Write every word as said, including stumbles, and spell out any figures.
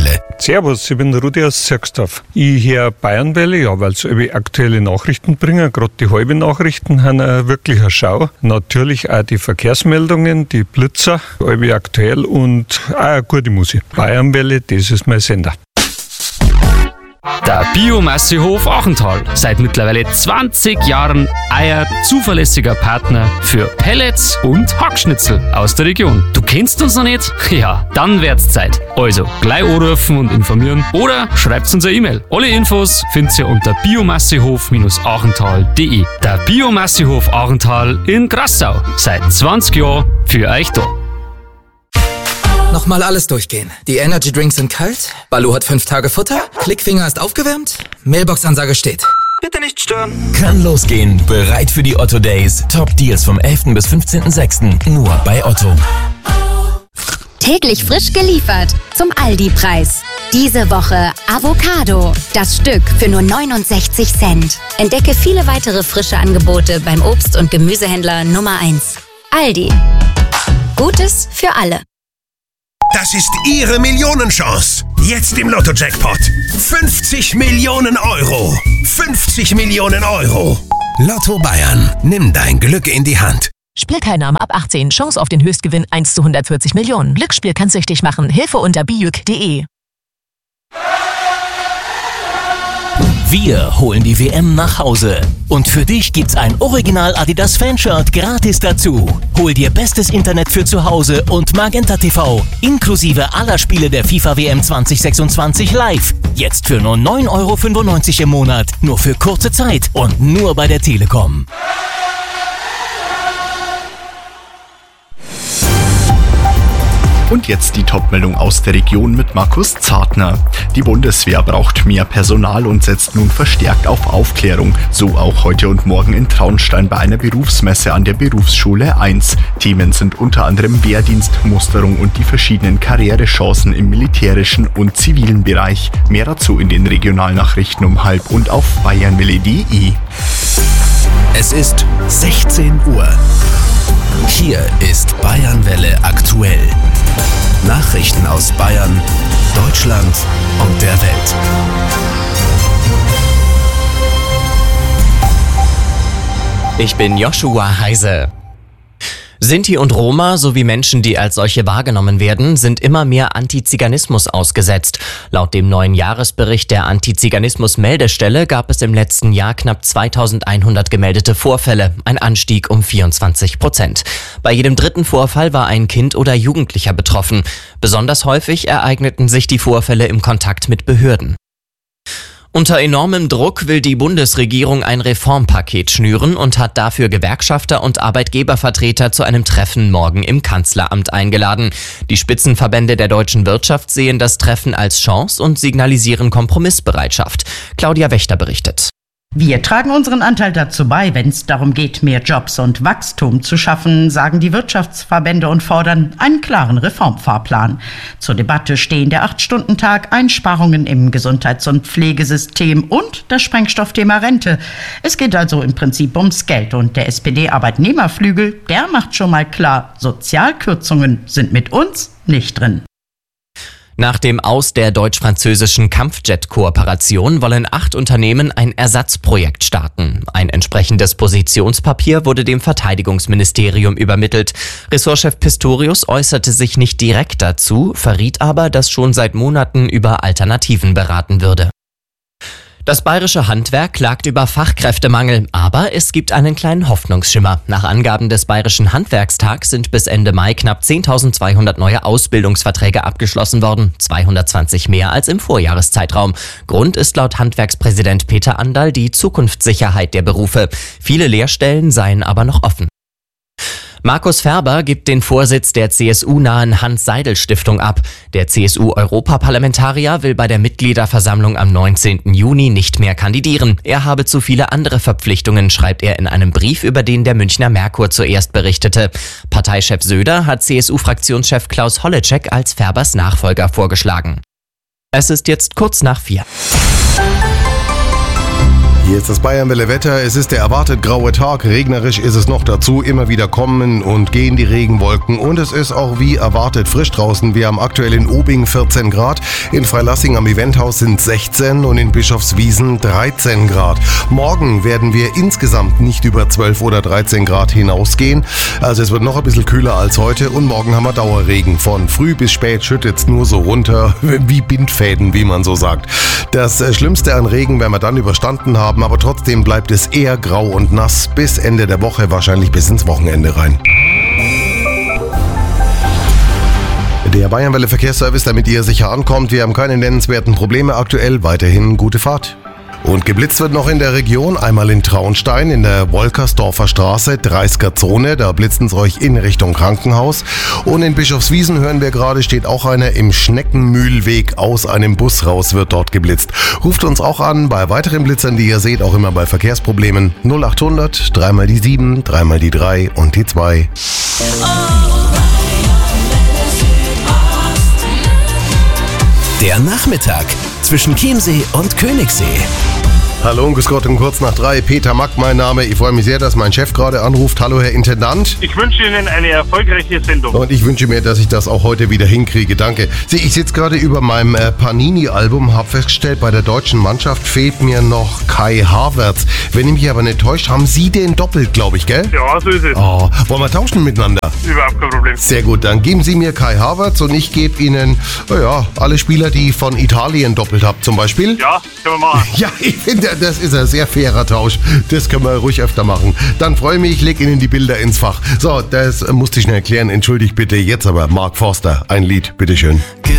Bayernwelle. Servus, ich bin Rudi aus Zirksdorf. Ich höre Bayernwelle, ja, weil sie aktuelle Nachrichten bringen. Gerade die halben Nachrichten haben eine wirkliche Schau. Natürlich auch die Verkehrsmeldungen, die Blitzer, alle aktuell und auch eine gute Musik. Bayernwelle, das ist mein Sender. Der Biomassehof Achental. Seit mittlerweile zwanzig Jahren euer zuverlässiger Partner für Pellets und Hackschnitzel aus der Region. Du kennst uns noch nicht? Ja, dann wird's Zeit. Also, gleich anrufen und informieren oder schreibt uns eine E-Mail. Alle Infos findet ihr unter biomassehof achental punkt de. Der Biomassehof Achental in Grassau. Seit zwanzig Jahren für euch da. Nochmal alles durchgehen. Die Energy Drinks sind kalt, Balu hat fünf Tage Futter, Klickfinger ist aufgewärmt, Mailbox-Ansage steht. Bitte nicht stören. Kann losgehen. Bereit für die Otto Days. Top Deals vom elften bis fünfzehnten sechsten Nur bei Otto. Täglich frisch geliefert zum Aldi-Preis. Diese Woche Avocado. Das Stück für nur neunundsechzig Cent. Entdecke viele weitere frische Angebote beim Obst- und Gemüsehändler Nummer eins. Aldi. Gutes für alle. Das ist Ihre Millionenchance. Jetzt im Lotto-Jackpot. fünfzig Millionen Euro. fünfzig Millionen Euro. Lotto Bayern. Nimm dein Glück in die Hand. Spielteilnahme ab achtzehn. Chance auf den Höchstgewinn eins zu hundertvierzig Millionen. Glücksspiel kann süchtig machen. Hilfe unter bijuk punkt de. Wir holen die W M nach Hause. Und für dich gibt's ein Original Adidas Fanshirt gratis dazu. Hol dir bestes Internet für zu Hause und Magenta T V. Inklusive aller Spiele der FIFA W M zwanzig sechsundzwanzig live. Jetzt für nur neun Euro fünfundneunzig im Monat. Nur für kurze Zeit und nur bei der Telekom. Und jetzt die Top-Meldung aus der Region mit Markus Zartner. Die Bundeswehr braucht mehr Personal und setzt nun verstärkt auf Aufklärung. So auch heute und morgen in Traunstein bei einer Berufsmesse an der Berufsschule eins. Themen sind unter anderem Wehrdienst, Musterung und die verschiedenen Karrierechancen im militärischen und zivilen Bereich. Mehr dazu in den Regionalnachrichten um halb und auf bayernwelle punkt de. Es ist sechzehn Uhr. Hier ist Bayernwelle aktuell. Nachrichten aus Bayern, Deutschland und der Welt. Ich bin Joshua Heise. Sinti und Roma sowie Menschen, die als solche wahrgenommen werden, sind immer mehr Antiziganismus ausgesetzt. Laut dem neuen Jahresbericht der Antiziganismus-Meldestelle gab es im letzten Jahr knapp zweitausendeinhundert gemeldete Vorfälle, ein Anstieg um vierundzwanzig Prozent. Bei jedem dritten Vorfall war ein Kind oder Jugendlicher betroffen. Besonders häufig ereigneten sich die Vorfälle im Kontakt mit Behörden. Unter enormem Druck will die Bundesregierung ein Reformpaket schnüren und hat dafür Gewerkschafter und Arbeitgebervertreter zu einem Treffen morgen im Kanzleramt eingeladen. Die Spitzenverbände der deutschen Wirtschaft sehen das Treffen als Chance und signalisieren Kompromissbereitschaft. Claudia Wächter berichtet. Wir tragen unseren Anteil dazu bei, wenn es darum geht, mehr Jobs und Wachstum zu schaffen, sagen die Wirtschaftsverbände und fordern einen klaren Reformfahrplan. Zur Debatte stehen der acht-Stunden-Tag, Einsparungen im Gesundheits- und Pflegesystem und das Sprengstoffthema Rente. Es geht also im Prinzip ums Geld und der S P D-Arbeitnehmerflügel, der macht schon mal klar, Sozialkürzungen sind mit uns nicht drin. Nach dem Aus der deutsch-französischen Kampfjet-Kooperation wollen acht Unternehmen ein Ersatzprojekt starten. Ein entsprechendes Positionspapier wurde dem Verteidigungsministerium übermittelt. Ressortchef Pistorius äußerte sich nicht direkt dazu, verriet aber, dass schon seit Monaten über Alternativen beraten würde. Das bayerische Handwerk klagt über Fachkräftemangel, aber es gibt einen kleinen Hoffnungsschimmer. Nach Angaben des Bayerischen Handwerkstags sind bis Ende Mai knapp zehntausendzweihundert neue Ausbildungsverträge abgeschlossen worden, zweihundertzwanzig mehr als im Vorjahreszeitraum. Grund ist laut Handwerkspräsident Peter Andal die Zukunftssicherheit der Berufe. Viele Lehrstellen seien aber noch offen. Markus Ferber gibt den Vorsitz der C S U-nahen Hans-Seidel-Stiftung ab. Der C S U-Europaparlamentarier will bei der Mitgliederversammlung am neunzehnten Juni nicht mehr kandidieren. Er habe zu viele andere Verpflichtungen, schreibt er in einem Brief, über den der Münchner Merkur zuerst berichtete. Parteichef Söder hat C S U-Fraktionschef Klaus Holleczek als Ferbers Nachfolger vorgeschlagen. Es ist jetzt kurz nach vier. Hier ist das Bayernwelle Wetter. Es ist der erwartet graue Tag. Regnerisch ist es noch dazu. Immer wieder kommen und gehen die Regenwolken. Und es ist auch wie erwartet frisch draußen. Wir haben aktuell in Obing vierzehn Grad. In Freilassing am Eventhaus sind sechzehn und in Bischofswiesen dreizehn Grad. Morgen werden wir insgesamt nicht über zwölf oder dreizehn Grad hinausgehen. Also es wird noch ein bisschen kühler als heute. Und morgen haben wir Dauerregen. Von früh bis spät schüttet es nur so runter wie Bindfäden, wie man so sagt. Das Schlimmste an Regen werden wir dann überstanden haben. Aber trotzdem bleibt es eher grau und nass bis Ende der Woche, wahrscheinlich bis ins Wochenende rein. Der Bayernwelle Verkehrsservice, damit ihr sicher ankommt. Wir haben keine nennenswerten Probleme aktuell. Weiterhin gute Fahrt. Und geblitzt wird noch in der Region, einmal in Traunstein in der Wolkersdorfer Straße, dreißiger Zone, da blitzen es euch in Richtung Krankenhaus. Und in Bischofswiesen hören wir gerade, steht auch einer im Schneckenmühlweg aus einem Bus raus, wird dort geblitzt. Ruft uns auch an bei weiteren Blitzern, die ihr seht, auch immer bei Verkehrsproblemen. null achthundert, dreimal die sieben, dreimal die drei und die zwei. Der Nachmittag zwischen Chiemsee und Königssee. Hallo und grüß Gott um kurz nach drei. Peter Mack, mein Name. Ich freue mich sehr, dass mein Chef gerade anruft. Hallo, Herr Intendant. Ich wünsche Ihnen eine erfolgreiche Sendung. Und ich wünsche mir, dass ich das auch heute wieder hinkriege. Danke. Sie, ich sitze gerade über meinem äh, Panini-Album, habe festgestellt, bei der deutschen Mannschaft fehlt mir noch Kai Havertz. Wenn ich mich aber nicht täusche, haben Sie den doppelt, glaube ich, gell? Ja, so ist es. Oh, wollen wir tauschen miteinander? Überhaupt kein Problem. Sehr gut, dann geben Sie mir Kai Havertz und ich gebe Ihnen, naja, alle Spieler, die von Italien doppelt habt, zum Beispiel. Ja, können wir machen. Ja, ich finde, das ist ein sehr fairer Tausch. Das können wir ruhig öfter machen. Dann freue ich mich, leg Ihnen die Bilder ins Fach. So, das musste ich schnell erklären. Entschuldigt bitte. Jetzt aber Mark Forster, ein Lied, bitteschön.